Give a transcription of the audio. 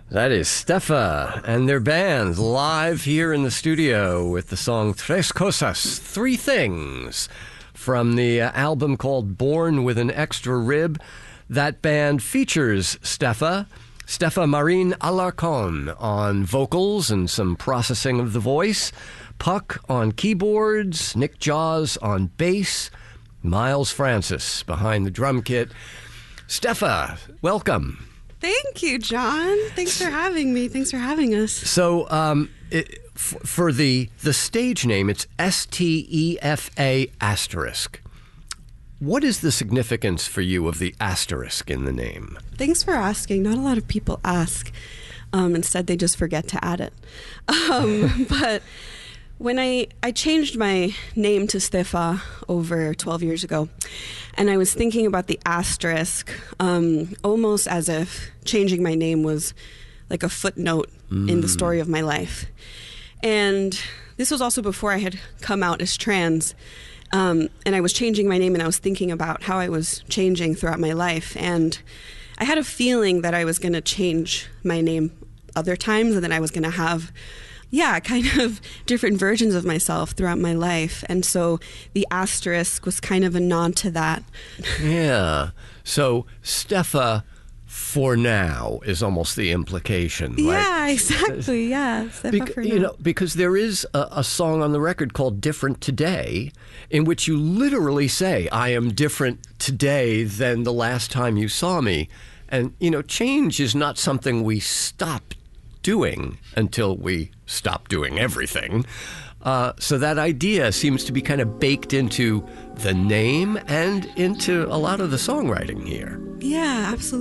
That is Stefa and their band live here in the studio with the song Tres Cosas, Three Things, from the album called Born with an Extra Rib. That band features Stefa Marin Alarcon on vocals and some processing of the voice, Puck on keyboards, Nick Jaws on bass, Miles Francis behind the drum kit. Stefa, welcome. Thank you, John. Thanks for having me. Thanks for having us. So, for the stage name, it's Stefa asterisk. What is the significance for you of the asterisk in the name? Thanks for asking. Not a lot of people ask. Instead, they just forget to add it. But when I changed my name to Stefa over 12 years ago, and I was thinking about the asterisk, almost as if changing my name was like a footnote in the story of my life. And this was also before I had come out as trans. And I was changing my name, and I was thinking about how I was changing throughout my life. And I had a feeling that I was going to change my name other times, and that I was going to have kind of different versions of myself throughout my life. And so the asterisk was kind of a nod to that. Yeah. So Stefa for now is almost the implication, right? Yeah, exactly. Yeah. Stefa for now. Because there is a song on the record called Different Today, in which you literally say, I am different today than the last time you saw me. And, change is not something we stop doing until we stop doing everything. So that idea seems to be kind of baked into the name and into a lot of the songwriting here. Yeah, absolutely.